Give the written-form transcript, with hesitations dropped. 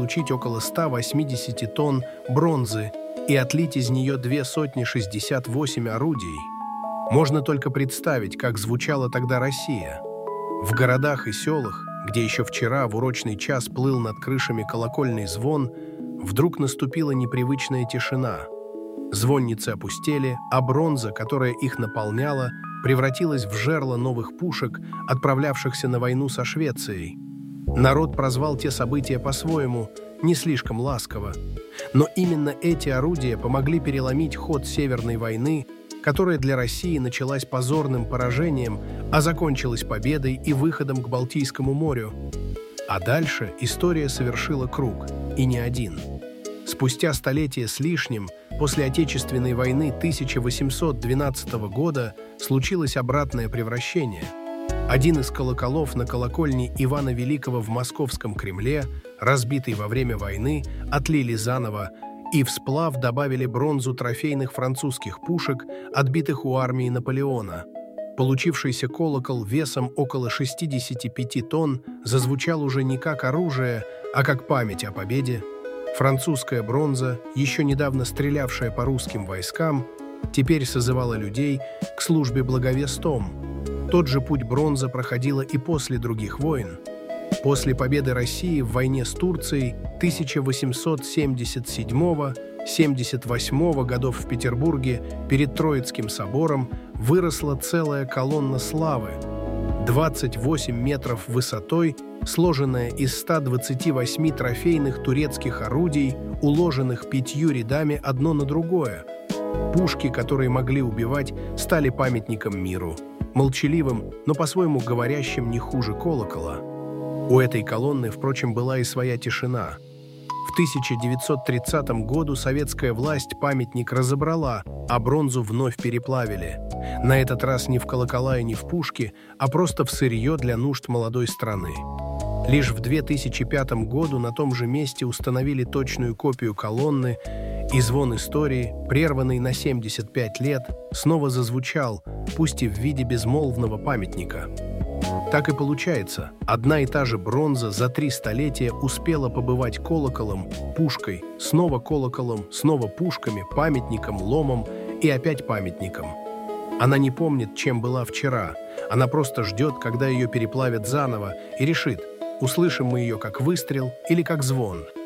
получить около 180 тонн бронзы и отлить из нее 268 орудий. Можно только представить, как звучала тогда Россия. В городах и селах, где еще вчера в урочный час плыл над крышами колокольный звон, вдруг наступила непривычная тишина. Звонницы опустели, а бронза, которая их наполняла, превратилась в жерло новых пушек, отправлявшихся на войну со Швецией. Народ прозвал те события по-своему, не слишком ласково. Но именно эти орудия помогли переломить ход Северной войны, которая для России началась позорным поражением, а закончилась победой и выходом к Балтийскому морю. А дальше история совершила круг, и не один. Спустя столетие с лишним, после Отечественной войны 1812 года, случилось обратное превращение. Один из колоколов на колокольне Ивана Великого в Московском Кремле, разбитый во время войны, отлили заново и в сплав добавили бронзу трофейных французских пушек, отбитых у армии Наполеона. Получившийся колокол весом около 65 тонн зазвучал уже не как оружие, а как память о победе. Французская бронза, еще недавно стрелявшая по русским войскам, теперь созывала людей к службе благовестом. Тот же путь бронза проходила и после других войн. После победы России в войне с Турцией 1877-78 годов в Петербурге перед Троицким собором выросла целая колонна славы, 28 метров высотой, сложенная из 128 трофейных турецких орудий, уложенных 5 рядами одно на другое. Пушки, которые могли убивать, стали памятником миру, молчаливым, но по-своему говорящим не хуже колокола. У этой колонны, впрочем, была и своя тишина. В 1930 году советская власть памятник разобрала, а бронзу вновь переплавили. На этот раз не в колокола и не в пушки, а просто в сырье для нужд молодой страны. Лишь в 2005 году на том же месте установили точную копию колонны, и звон истории, прерванный на 75 лет, снова зазвучал, пусть и в виде безмолвного памятника. Так и получается, одна и та же бронза за 3 столетия успела побывать колоколом, пушкой, снова пушками, памятником, ломом и опять памятником. Она не помнит, чем была вчера, она просто ждет, когда ее переплавят заново, и решит, услышим мы ее как выстрел или как звон.